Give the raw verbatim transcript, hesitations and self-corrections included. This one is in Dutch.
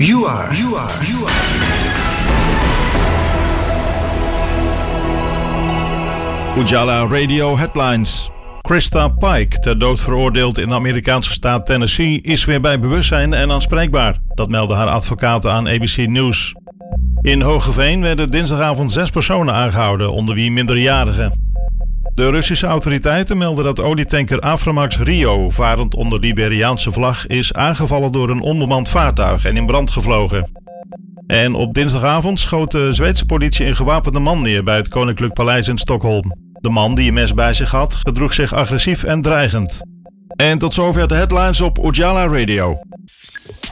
You are, you are, you are. Ujala Radio Headlines. Krista Pike, ter dood veroordeeld in de Amerikaanse staat Tennessee, is weer bij bewustzijn en aanspreekbaar. Dat meldde haar advocaten aan A B C News. In Hoogeveen werden dinsdagavond zes personen aangehouden, onder wie minderjarigen. De Russische autoriteiten melden dat olietanker Aframax Rio, varend onder Liberiaanse vlag, is aangevallen door een onbemand vaartuig en in brand gevlogen. En op dinsdagavond schoot de Zweedse politie een gewapende man neer bij het Koninklijk Paleis in Stockholm. De man, die een mes bij zich had, gedroeg zich agressief en dreigend. En tot zover de headlines op Ujala Radio.